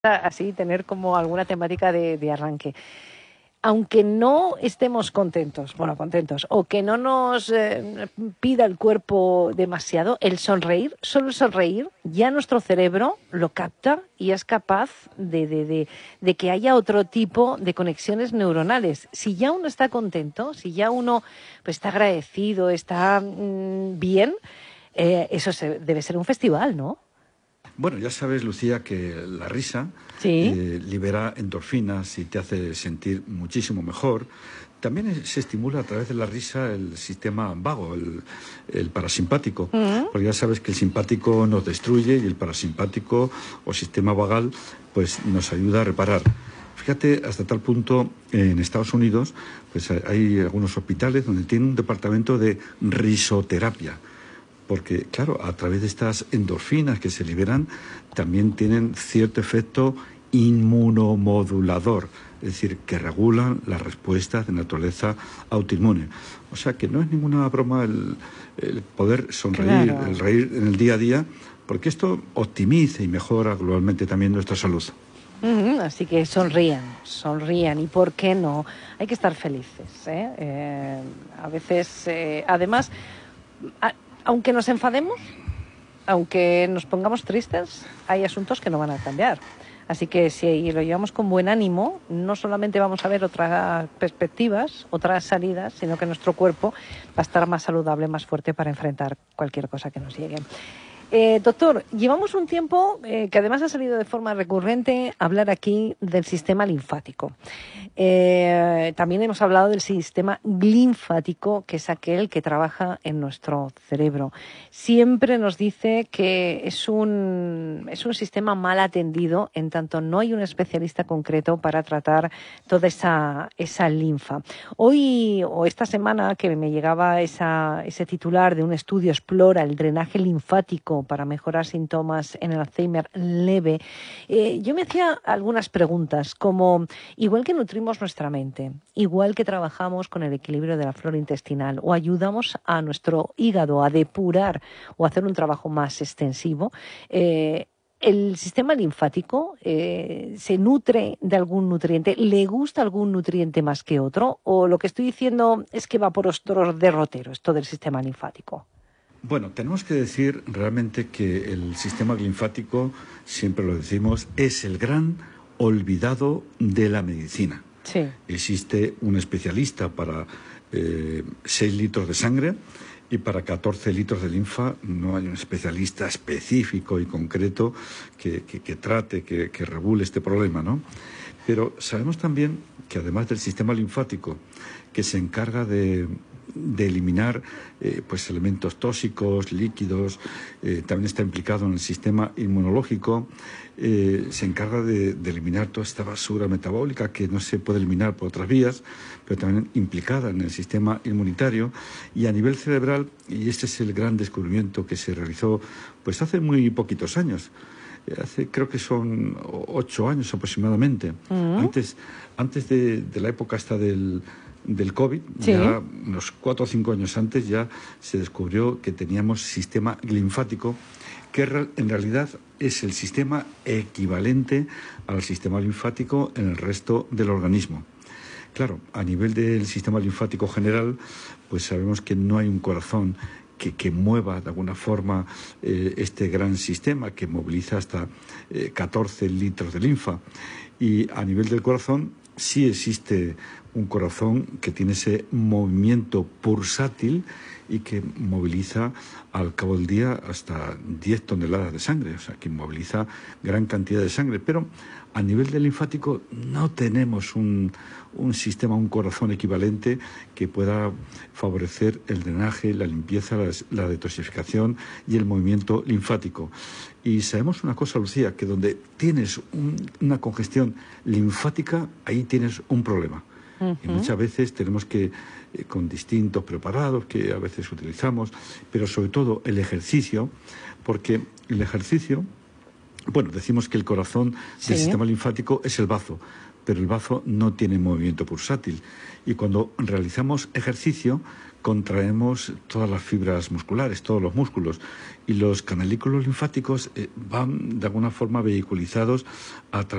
así tener como alguna temática de arranque. Aunque no estemos contentos, o que no nos pida el cuerpo demasiado, el sonreír, solo el sonreír, ya nuestro cerebro lo capta y es capaz de que haya otro tipo de conexiones neuronales. Si ya uno está contento, si ya uno pues, está agradecido, está bien, debe ser un festival, ¿no? Bueno, ya sabes, Lucía, que la risa Sí. libera endorfinas y te hace sentir muchísimo mejor. También se estimula a través de la risa el sistema vago, el parasimpático, porque ya sabes que el simpático nos destruye y el parasimpático o sistema vagal pues nos ayuda a reparar. Fíjate, hasta tal punto, en Estados Unidos pues hay algunos hospitales donde tienen un departamento de risoterapia. Porque, claro, a través de estas endorfinas que se liberan, también tienen cierto efecto inmunomodulador, es decir, que regulan las respuestas de naturaleza autoinmune. O sea, que no es ninguna broma el poder sonreír, Claro. el reír en el día a día, porque esto optimiza y mejora globalmente también nuestra salud. Así que sonrían. ¿Y por qué no? Hay que estar felices, ¿eh? A veces, además, aunque nos enfademos, aunque nos pongamos tristes, hay asuntos que no van a cambiar. Así que si lo llevamos con buen ánimo, no solamente vamos a ver otras perspectivas, otras salidas, sino que nuestro cuerpo va a estar más saludable, más fuerte para enfrentar cualquier cosa que nos llegue. Doctor, llevamos un tiempo que además ha salido de forma recurrente hablar aquí del sistema linfático. También hemos hablado del sistema linfático, que es aquel que trabaja en nuestro cerebro. Siempre nos dice que es un sistema mal atendido, en tanto no hay un especialista concreto para tratar toda esa linfa. Hoy o esta semana que me llegaba ese titular de un estudio explora el drenaje linfático para mejorar síntomas en el Alzheimer leve, yo me hacía algunas preguntas, como igual que nutrimos nuestra mente, igual que trabajamos con el equilibrio de la flora intestinal o ayudamos a nuestro hígado a depurar o hacer un trabajo más extensivo, ¿el sistema linfático se nutre de algún nutriente? ¿Le gusta algún nutriente más que otro? ¿O lo que estoy diciendo es que va por otros derroteros todo el sistema linfático? Bueno, tenemos que decir realmente que el sistema linfático, siempre lo decimos, es el gran olvidado de la medicina. Sí. Existe un especialista para 6 litros de sangre y para 14 litros de linfa no hay un especialista específico y concreto que trate, que regule este problema, ¿no? Pero sabemos también que además del sistema linfático, que se encarga de eliminar pues elementos tóxicos, líquidos, también está implicado en el sistema inmunológico, se encarga de eliminar toda esta basura metabólica que no se puede eliminar por otras vías, pero también implicada en el sistema inmunitario y a nivel cerebral, y este es el gran descubrimiento que se realizó pues hace muy poquitos años. Creo que son 8 años aproximadamente. Antes de la época esta del COVID, ¿Sí? Ya unos 4 o 5 años antes ya se descubrió que teníamos sistema linfático, que en realidad es el sistema equivalente al sistema linfático en el resto del organismo. Claro, a nivel del sistema linfático general, pues sabemos que no hay un corazón que mueva de alguna forma este gran sistema que moviliza hasta 14 litros de linfa. Y a nivel del corazón sí existe un corazón que tiene ese movimiento pulsátil y que moviliza al cabo del día hasta 10 toneladas de sangre, o sea, que moviliza gran cantidad de sangre. Pero a nivel del linfático no tenemos un sistema, un corazón equivalente que pueda favorecer el drenaje, la limpieza, la detoxificación y el movimiento linfático. Y sabemos una cosa, Lucía, que donde tienes una congestión linfática, ahí tienes un problema. Y muchas veces tenemos que, con distintos preparados que a veces utilizamos, pero sobre todo el ejercicio, porque el ejercicio, bueno, decimos que el corazón del sistema linfático es el bazo, pero el bazo no tiene movimiento pulsátil. Y cuando realizamos ejercicio, contraemos todas las fibras musculares, todos los músculos, y los canalículos linfáticos van de alguna forma vehiculizados a través